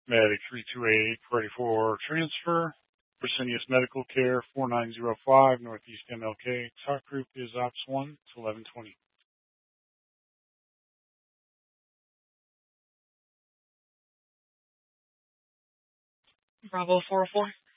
Medic 328-44 transfer. Fresenius Medical Care 4905 Northeast MLK. Talk group is Ops 1 to 1120. Bravo 404.